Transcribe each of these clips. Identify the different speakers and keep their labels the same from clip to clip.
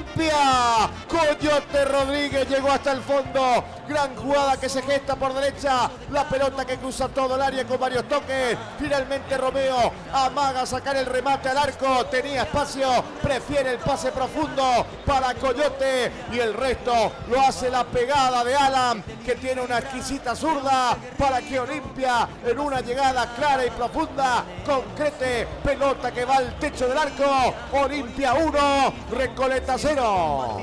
Speaker 1: Olimpia. Coyote Rodríguez llegó hasta el fondo. Gran jugada que se gesta por derecha. La pelota que cruza todo el área con varios toques. Finalmente Romeo amaga sacar el remate al arco. Tenía espacio. Prefiere el pase profundo para Coyote. Y el resto lo hace la pegada de Alan, que tiene una exquisita zurda para que Olimpia, en una llegada clara y profunda, concrete. Pelota que va al techo del arco. Olimpia 1, Recoleta 0.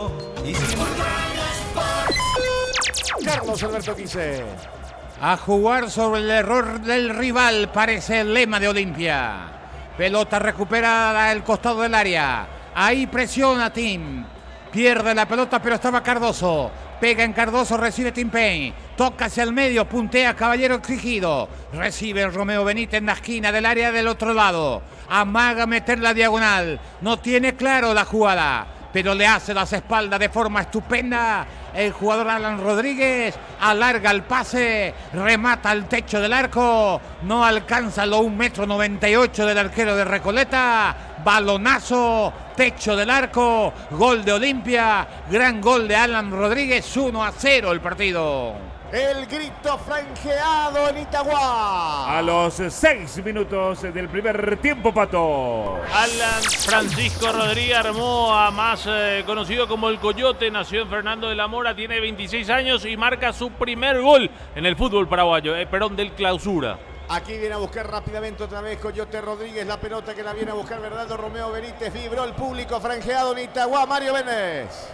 Speaker 1: Carlos Alberto Quise.
Speaker 2: A jugar sobre el error del rival, parece el lema de Olimpia. Pelota recuperada al costado del área. Ahí presiona Tim. Pierde la pelota, pero estaba Cardoso. Pega en Cardoso, recibe Tim Payne. Toca hacia el medio, puntea Caballero exigido. Recibe Romeo Benítez en la esquina del área del otro lado. Amaga meter la diagonal. No tiene claro la jugada, pero le hace las espaldas de forma estupenda. El jugador Alan Rodríguez alarga el pase, remata al techo del arco. No alcanza los 1,98 m del arquero de Recoleta. Balonazo, techo del arco, gol de Olimpia, gran gol de Alan Rodríguez, 1-0 el partido.
Speaker 1: El grito franjeado en Itagua.
Speaker 3: A los 6 minutos del primer tiempo, Pato.
Speaker 4: Alan Francisco Rodríguez Armoa, más conocido como el Coyote, nació en Fernando de la Mora, tiene 26 años y marca su primer gol en el fútbol paraguayo, del Clausura.
Speaker 1: Aquí viene a buscar rápidamente otra vez Coyote Rodríguez, la pelota que la viene a buscar Bernardo Romeo Benítez. Vibró el público franjeado en Itagua. Mario Vélez.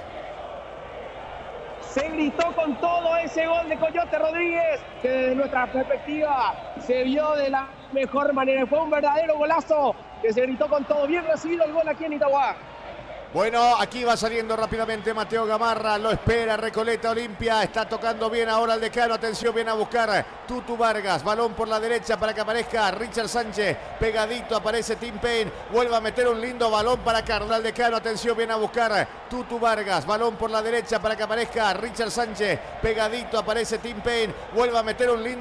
Speaker 5: Se gritó con todo ese gol de Coyote Rodríguez, que desde nuestra perspectiva se vio de la mejor manera. Fue un verdadero golazo que se gritó con todo. Bien recibido el gol aquí en Itagua.
Speaker 1: Bueno, aquí va saliendo rápidamente Mateo Gamarra, lo espera Recoleta Olimpia, está tocando bien ahora el decano, atención, viene a buscar Tutu Vargas, balón por la derecha para que aparezca Richard Sánchez, pegadito aparece Tim Payne, vuelve a meter un lindo balón para Carnal Decano, atención, viene a buscar Tutu Vargas, balón por la derecha para que aparezca Richard Sánchez, pegadito aparece Tim Payne, vuelve a meter un lindo